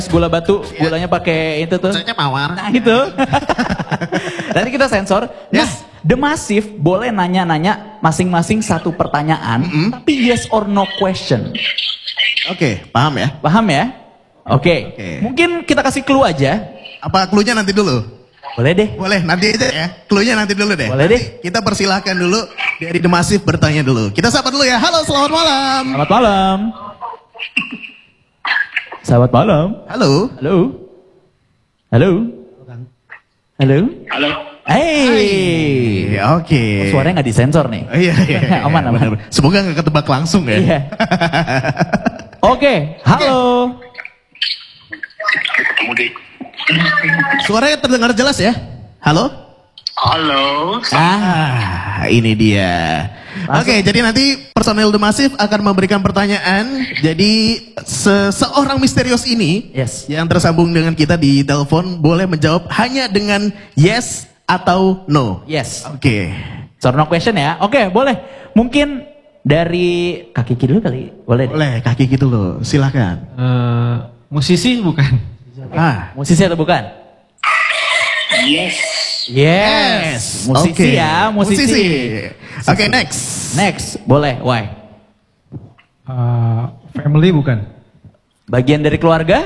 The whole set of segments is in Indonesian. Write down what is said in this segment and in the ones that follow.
gula batu, gulanya pakai itu tuh. Rasanya mawar. Nah itu. Nanti kita sensor. Nah, The Massive boleh nanya-nanya masing-masing satu pertanyaan, tapi yes or no question. Oke, paham ya? Paham ya? Oke. Mungkin kita kasih clue aja. Apa clue-nya nanti dulu? Boleh deh. Boleh, nanti aja ya. Clue-nya nanti dulu deh. Boleh deh. Kita persilahkan dulu dari The Massive bertanya dulu. Kita sapa dulu ya. Halo, selamat malam. Selamat malam. Selamat malam. Halo. Halo. Halo. Halo. Halo. Hey. Oke. Suaranya nggak disensor nih. Iya. Aman. Bener. Semoga nggak ketebak langsung ya. Iya. Oke, halo. Ketemu di. Suaranya terdengar jelas ya? Halo? Halo. Ini dia. Oke, jadi nanti personel The Massive akan memberikan pertanyaan. Jadi seseorang misterius ini yang tersambung dengan kita di telepon boleh menjawab hanya dengan yes atau no. Yes. Oke. So no question ya. Oke, boleh. Mungkin dari kaki kiri dulu kali. Boleh. Boleh, kaki gitu loh. Silakan. Musisi bukan? Musisi atau bukan? Yes. Yes. Musisi ya, musisi. Oke, next. Next, boleh. Why? Family bukan? Bagian dari keluarga?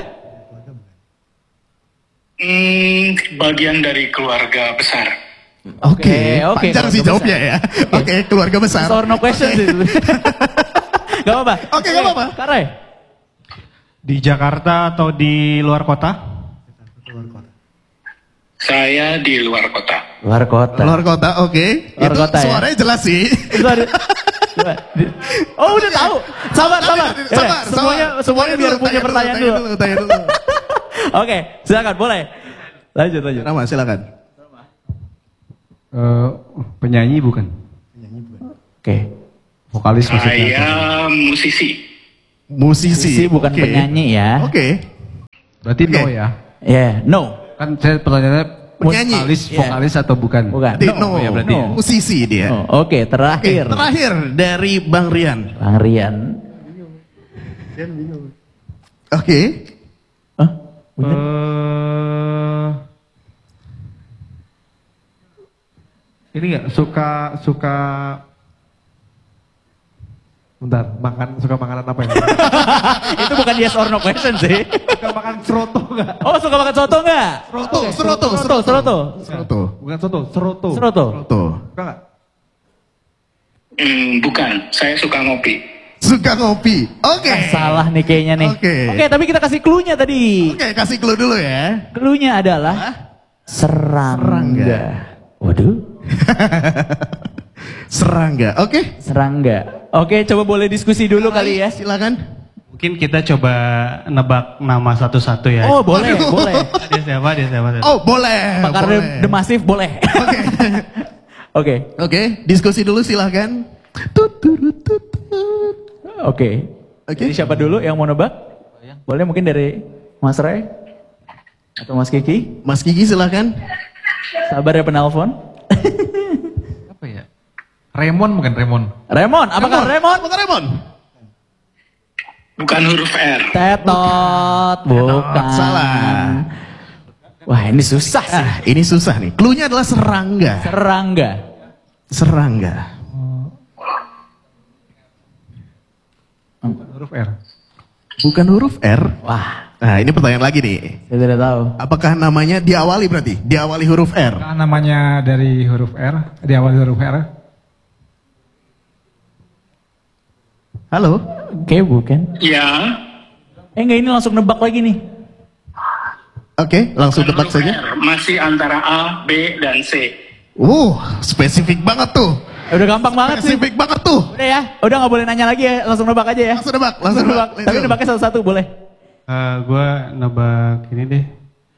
Bagian dari keluarga besar. Oke, oke. Panjang sih jawabnya ya. Oke, keluarga besar. So no question sih. Gak apa-apa. Oke, gak apa-apa. Karay. Di Jakarta atau di luar kota? Saya di luar kota. Luar kota. Luar kota, oke. Luar Itu kota ya. suaranya jelas sih. Oh udah tahu. Sabar. Semuanya biar punya pertanyaan dulu. Tanya dulu. Oke, silakan boleh. Lanjut. Rama, silakan. Penyanyi bukan? Oke. Vokalis maksudnya? Saya musisi. Musisi bukan penyanyi ya. Oke. Berarti no ya? No. Kan saya pertanyaannya penyanyi. vokalis atau bukan? Bukan. Berarti no. Ya berarti. No. Musisi dia. Oke, terakhir. Terakhir dari Bang Rian. Bang Rian. Oke. Ini nggak suka bentar, suka makanan apa ya? Itu bukan yes or no question sih. Suka makan seroto nggak? Oh, suka makan soto nggak? Seroto. Bukan soto, seroto. Seroto. Suka nggak? Bukan. Saya suka ngopi. Suka ngopi. Oke. Salah nih kayaknya nih. Oke, tapi kita kasih clue-nya tadi. Oke, kasih clue dulu ya. Clue-nya adalah serangga. Waduh. Serangga. Oke. Serangga. Oke, coba boleh diskusi dulu kali ya. Silakan. Mungkin kita coba nebak nama satu-satu ya. Oh, boleh. Dia siapa? Oh, boleh. Pakar The Massive boleh. Oke. Diskusi dulu silakan. Oke. Jadi siapa dulu yang mau nebak? Boleh mungkin dari Mas Ray atau Mas Kiki? Mas Kiki silakan. Sabar ya penelpon. Apa ya? Raymond bukan Raymond? Raymond, apakah Raymond? Bukan Raymond. Bukan huruf R. Tetot, bukan. Salah. Wah, ini susah sih. Ini susah nih. Clue-nya adalah serangga. Serangga. Huruf R. Bukan huruf R. Wah, Nah, ini pertanyaan lagi nih. saya tidak tahu. Apakah namanya diawali berarti? Diawali huruf R. Kan namanya dari huruf R, diawali huruf R. Halo? Oke, bukan. Ya. Enggak, ini langsung nebak lagi nih. Oke, langsung Bukan tebak huruf saja. R. Masih antara A, B, dan C. Spesifik banget tuh. Udah gampang banget sih. Spesifik banget tuh. Udah ya, udah gak boleh nanya lagi ya, langsung nebak aja ya. Langsung nebak. Tapi nebaknya satu-satu boleh. Gue nebak ini deh.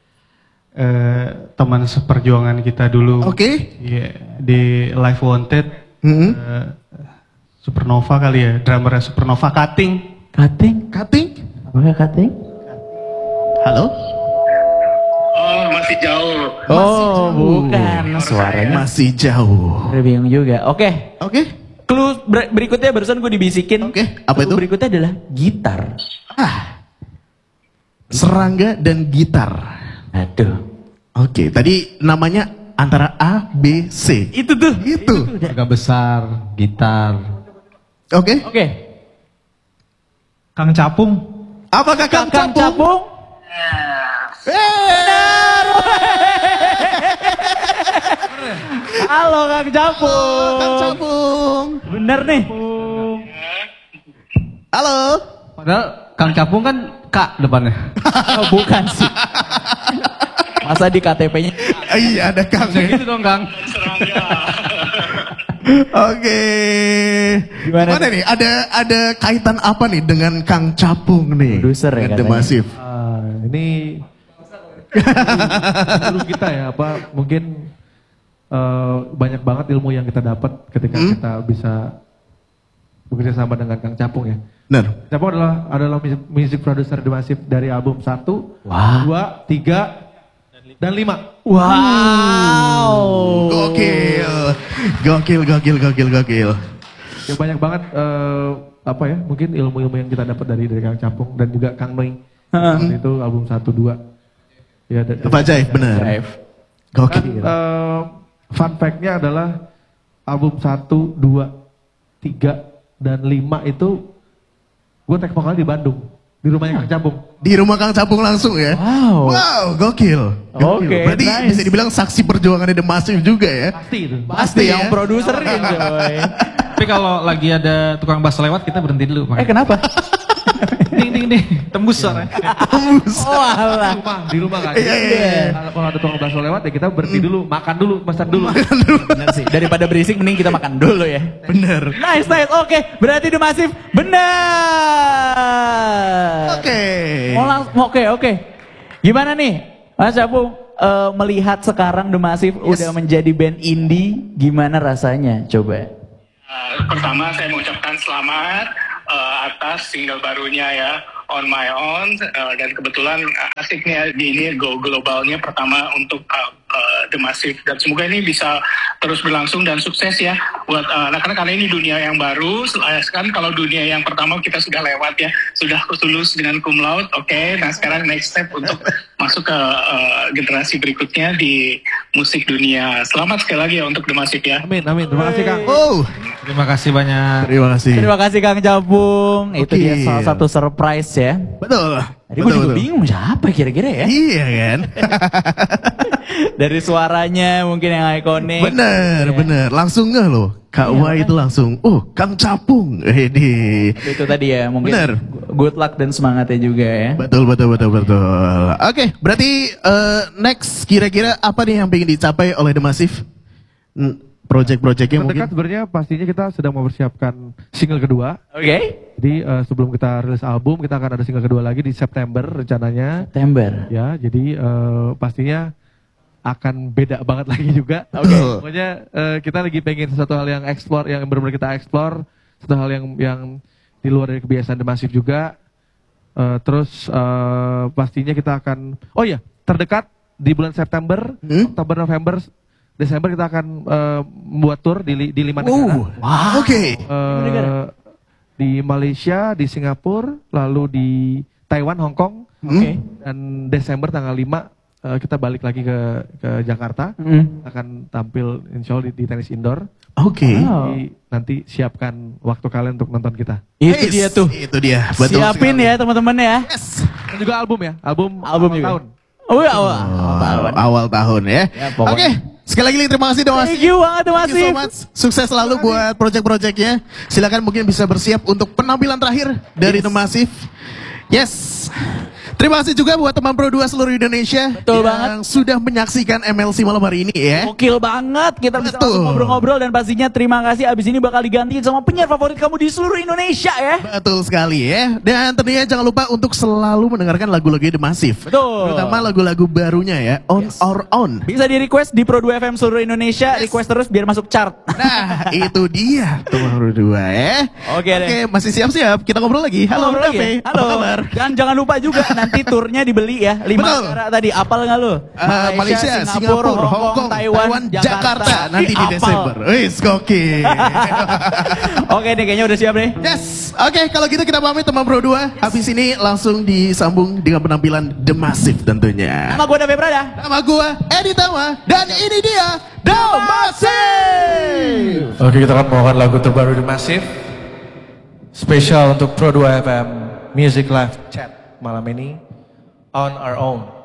Teman seperjuangan kita dulu. Oke. Di Live Wanted. Supernova kali ya, drummernya Supernova, Cutting. Apakah Cutting? Halo? Oh, masih jauh. Bukan. Suaranya masih jauh. bingung juga. Oke. Clue berikutnya barusan gue dibisikin. Apa itu? Berikutnya adalah gitar. serangga, dan gitar. Aduh. Oke, tadi namanya antara A, B, C. Itu tuh. Itu. Agak besar, gitar. Oke. Oke. Kang Capung. Apakah Kang Kang Capung? Capung. Halo Kang Capung. Kang Capung. Bener nih. Halo. Padahal Kang Capung kan K depannya. Oh, bukan sih. Masa di KTP-nya? Iya, ada Kang. Gitu dong Kang. Serangga. Oke. Gimana nih? Ada kaitan apa nih dengan Kang Capung nih? Produser ya Dengan The katanya. Massive. Ini guru kita ya, apa mungkin banyak banget ilmu yang kita dapat ketika kita bisa bekerja sama dengan Kang Capung ya. Benar. Capung adalah music producer The Massive dari album 1, Wah. 2, 3, dan 5. Wow. Gokil. Ya banyak banget apa ya, mungkin ilmu-ilmu yang kita dapat dari Kang Capung dan juga Kang Noi. Itu album 1, 2. Ya, Pak Jaif, benar. Jaif. Gokil. Fun fact-nya adalah album 1, 2, 3, dan 5 itu gue take vokal di Bandung, di rumahnya Kang Capung. Di rumah Kang Capung langsung ya? Wow. Gokil. Oke, Berarti nice. bisa dibilang saksi perjuangannya The Massive juga ya? Pasti itu. Pasti ya. yang produserin coy. Tapi kalau lagi ada tukang bass lewat kita berhenti dulu. Kenapa? Ding ding ding, tembus suaranya. Oh alah. Di rumah kan. Iya. Kalau ada tukang bakso lewat ya kita berhenti dulu, makan dulu, pesan dulu. Bener sih. Daripada berisik mending kita makan dulu ya. Bener. Nice. Oke, berarti The Massive benar. Oke. Gimana nih, Mas Capung melihat sekarang The Massive udah menjadi band indie, gimana rasanya? Coba. Pertama saya mengucapkan selamat atas single barunya ya, On My Own, dan kebetulan asiknya di ini go globalnya pertama untuk The Massive, dan semoga ini bisa terus berlangsung dan sukses ya buat anak-anak, karena ini dunia yang baru kan. Kalau dunia yang pertama kita sudah lewat ya, sudah lulus dengan cum laude. Oke, nah sekarang next step untuk masuk ke generasi berikutnya di musik dunia. Selamat sekali lagi ya untuk The Massive ya. Amin. Terima kasih Kang. Oh, Terima kasih banyak. terima kasih. Terima kasih Kang Capung. Itu Oke. dia salah satu surprise ya. Betul. Tadi gue juga bingung siapa kira-kira ya. Iya kan? Dari suaranya mungkin yang ikonik. Bener. Langsung nggak loh. Kak Y itu langsung, Kang Capung. Itu tadi ya, mungkin Bener. good luck dan semangatnya juga ya. Betul. Oke, berarti next kira-kira apa nih yang pengen dicapai oleh The Massive? Project-projectnya mungkin? Terdekat sebenarnya pastinya kita sedang mempersiapkan single kedua. Oke. Jadi sebelum kita rilis album, kita akan ada single kedua lagi di September rencananya. September. Ya, jadi pastinya akan beda banget lagi juga. Oke. Pokoknya kita lagi pengen sesuatu hal yang explore, yang benar-benar kita explore, satu hal yang di luar dari kebiasaan The Massive juga. Terus pastinya kita akan, terdekat di bulan September, Oktober, November, Desember kita akan membuat tour di 5 negara. Wow. Oke. Di Malaysia, di Singapura, lalu di Taiwan, Hong Kong. Dan Desember tanggal 5 kita balik lagi ke Jakarta. Akan tampil insya Allah di tenis indoor. Oke. Jadi nanti siapkan waktu kalian untuk nonton kita. Itu dia tuh. Itu dia. Betul Siapin sekali. ya teman-teman ya. Dan juga album ya, album Album awal juga. tahun. Oh ya, Awal tahun ya. pokoknya. Oke, sekali lagi terima kasih The Massive. Thank you banget The Thank you so Massive. much. Sukses selalu buat project-projectnya. Silakan mungkin bisa bersiap untuk penampilan terakhir dari The Massive. Yes. Terima kasih juga buat teman Pro 2 seluruh Indonesia Betul yang sudah menyaksikan MLC malam hari ini ya. Gokil banget, kita bisa Betul. langsung ngobrol-ngobrol dan pastinya terima kasih abis ini bakal digantiin sama penyiar favorit kamu di seluruh Indonesia ya. Betul sekali ya. Dan tentunya jangan lupa untuk selalu mendengarkan lagu-lagu The Massive. Betul. Terutama lagu-lagu barunya ya, On Our Own. Bisa di request di Pro 2 FM seluruh Indonesia, request terus biar masuk chart. Nah, itu dia teman Pro 2 ya. Oke deh. Oke, masih siap-siap. Kita ngobrol lagi. Halo, Ngobrol lagi Cafe. ya? Halo. Apa kabar? Dan jangan lupa juga nanti Nanti turnya dibeli ya, 5 negara tadi. Apal nggak lu? Malaysia, Singapura, Hong Kong, Taiwan, Jakarta. Nanti di Desember. Wis gokil. Oke nih, kayaknya udah siap nih. Yes. Oke, kalau gitu kita pamit teman Bro 2. Habis ini langsung disambung dengan penampilan The Massive tentunya. Nama gue David Prada. Nama gue Edi Tama. Dan ini dia The Massive. Oke, kita akan membawakan lagu terbaru The Massive. Spesial untuk Pro 2 FM Music Live Chat malam ini. On Our Own.